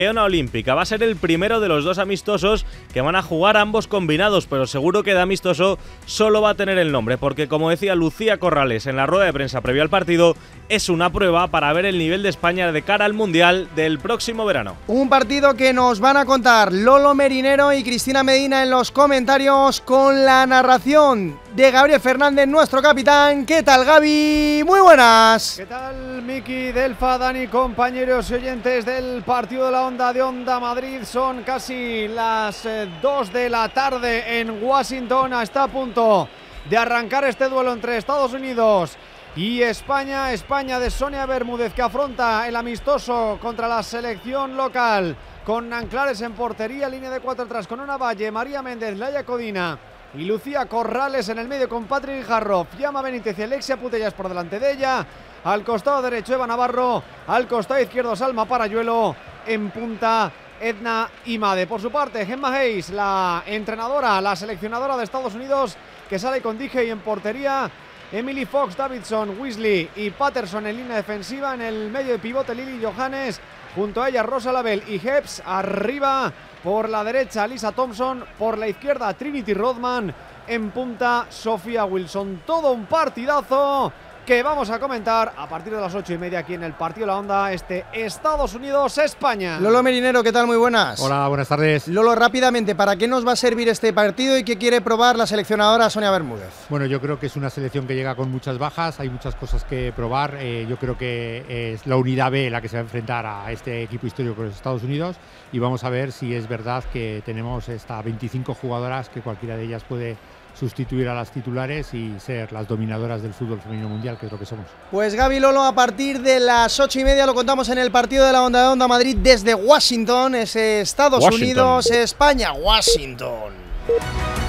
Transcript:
Olímpica. Va a ser el primero de los dos amistosos que van a jugar ambos combinados, pero seguro que de amistoso solo va a tener el nombre, porque como decía Lucía Corrales en la rueda de prensa previa al partido, es una prueba para ver el nivel de España de cara al Mundial del próximo verano. Un partido que nos van a contar Lolo Merinero y Cristina Medina en los comentarios, con la narración de Gabriel Fernández, nuestro capitán. ¿Qué tal, Gaby? Muy buenas. ¿Qué tal, Miki, Delfa, Dani, compañeros y oyentes del partido de la Onda de Onda Madrid? Son casi las 2 de la tarde en Washington. Está a punto de arrancar este duelo entre Estados Unidos y España. España de Sonia Bermúdez, que afronta el amistoso contra la selección local con Anclares en portería, línea de 4 atrás con Ona Valle, María Méndez, Laia Codina y Lucía Corrales en el medio con Patrick Guijarro, Fiamma Benítez y Alexia Putellas por delante de ella. Al costado derecho Eva Navarro, al costado izquierdo Salma Parayuelo, en punta Edna Imade. Por su parte, Gemma Hayes, la entrenadora, la seleccionadora de Estados Unidos, que sale con DJ en portería. Emily Fox, Davidson, Weasley y Patterson en línea defensiva. En el medio de pivote Lily Johannes, junto a ella Rosa Label y Heps. Arriba por la derecha Lisa Thompson, por la izquierda Trinity Rodman, en punta Sofía Wilson. Todo un partidazo que vamos a comentar a partir de las 8:30 aquí en el Partido de la Onda, Estados Unidos-España. Lolo Merinero, ¿qué tal? Muy buenas. Hola, buenas tardes. Lolo, rápidamente, ¿para qué nos va a servir este partido y qué quiere probar la seleccionadora Sonia Bermúdez? Bueno, yo creo que es una selección que llega con muchas bajas, hay muchas cosas que probar. Yo creo que es la unidad B la que se va a enfrentar a este equipo histórico de los Estados Unidos, y vamos a ver si es verdad que tenemos 25 jugadoras, que cualquiera de ellas puede sustituir a las titulares y ser las dominadoras del fútbol femenino mundial, que es lo que somos. Pues Gaby, Lolo, a partir de las 8:30 lo contamos en el partido de la Onda de Onda Madrid desde Washington, Estados Unidos, España, Washington.